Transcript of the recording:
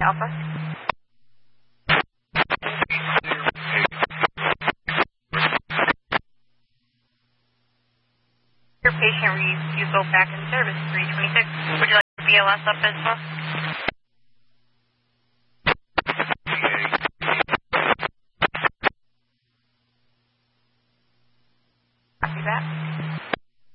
Alpha. Your patient you go back in service 326. Would you like BLS up as well?